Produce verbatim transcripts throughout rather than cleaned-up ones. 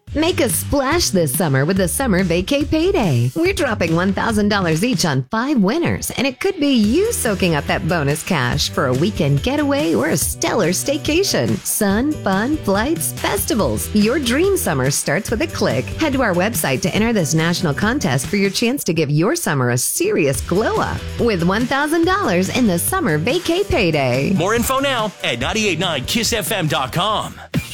Make a splash this summer with the Summer Vacay Payday. We're dropping one thousand dollars each on five winners, and it could be you soaking up that bonus cash for a weekend getaway or a stellar staycation. Sun, fun, flights, festivals. Your dream summer starts with a click. Head to our website to enter this national contest for your chance to give your summer a serious glow up with one thousand dollars in the Summer Vacay Payday. More info now at nine eight nine kiss f m dot com.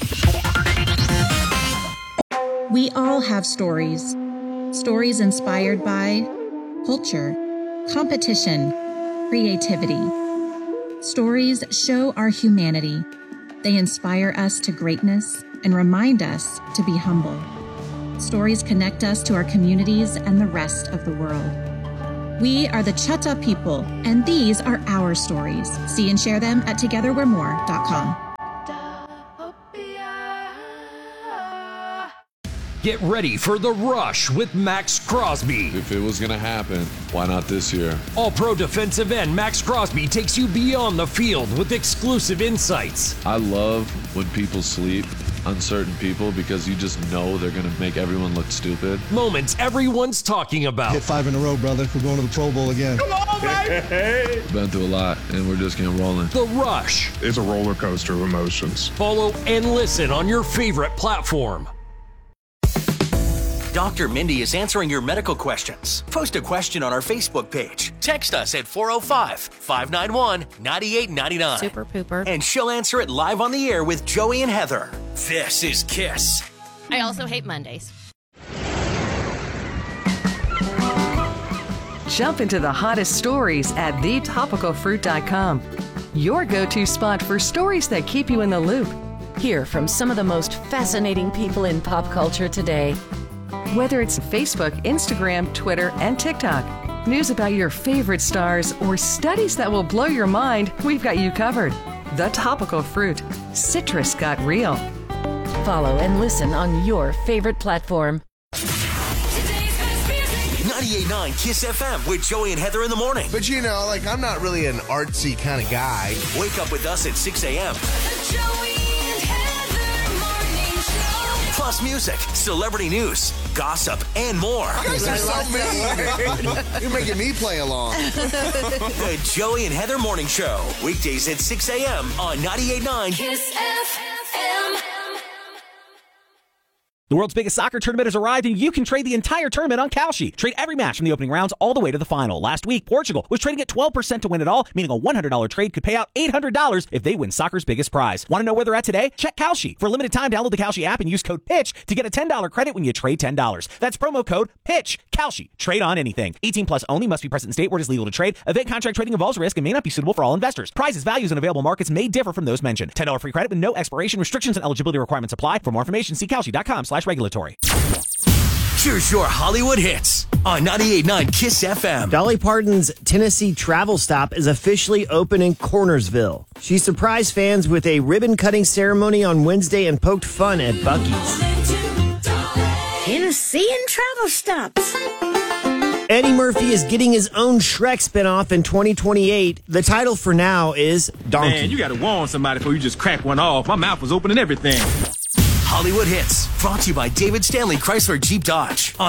We all have stories. Stories inspired by culture, competition, creativity. Stories show our humanity. They inspire us to greatness and remind us to be humble. Stories connect us to our communities and the rest of the world. We are the Chutta people, and these are our stories. See and share them at together we're more dot com. Get ready for The Rush with Max Crosby. If it was going to happen, why not this year? All-Pro defensive end Max Crosby takes you beyond the field with exclusive insights. I love when people sleep, uncertain people, because you just know they're going to make everyone look stupid. Moments everyone's talking about. Hit five in a row, brother. We're going to the Pro Bowl again. Come on, baby! Been through a lot, and we're just getting rolling. The Rush. It's a roller coaster of emotions. Follow and listen on your favorite platform. Doctor Mindy is answering your medical questions. Post a question on our Facebook page. Text us at four oh five, five nine one, nine eight nine nine. Super pooper. And she'll answer it live on the air with Joey and Heather. This is Kiss. I also hate Mondays. Jump into the hottest stories at the topical fruit dot com. Your go-to spot for stories that keep you in the loop. Hear from some of the most fascinating people in pop culture today. Whether it's Facebook, Instagram, Twitter, and TikTok, news about your favorite stars, or studies that will blow your mind, we've got you covered. The Topical Fruit. Citrus got real. Follow and listen on your favorite platform. ninety-eight point nine Kiss F M with Joey and Heather in the morning. But you know, like, I'm not really an artsy kind of guy. Wake up with us at six a.m. Plus music, celebrity news, gossip, and more. You guys are so mean. You're making me play along. The Joey and Heather Morning Show. Weekdays at six a.m. on ninety-eight point nine Kiss F M. The world's biggest soccer tournament has arrived, and you can trade the entire tournament on Kalshi. Trade every match from the opening rounds all the way to the final. Last week, Portugal was trading at twelve percent to win it all, meaning a one hundred dollars trade could pay out eight hundred dollars if they win soccer's biggest prize. Want to know where they're at today? Check Kalshi. For a limited time, download the Kalshi app and use code PITCH to get a ten dollars credit when you trade ten dollars. That's promo code PITCH. Kalshi. Trade on anything. eighteen plus only. Must be present in state where it is legal to trade. Event contract trading involves risk and may not be suitable for all investors. Prizes, values, and available markets may differ from those mentioned. ten dollars free credit with no expiration. Restrictions and eligibility requirements apply. For more information, see kalshi dot com slash regulatory. Here's your Hollywood hits on ninety-eight point nine Kiss F M. Dolly Parton's Tennessee travel stop is officially open in Cornersville. She surprised fans with a ribbon-cutting ceremony on Wednesday and poked fun at Buc-ee's. Tennessee and travel stops. Eddie Murphy is getting his own Shrek spinoff in twenty twenty-eight. The title for now is Donkey. Man, you gotta warn somebody before you just crack one off. My mouth was open and everything. Hollywood hits brought to you by David Stanley Chrysler Jeep Dodge.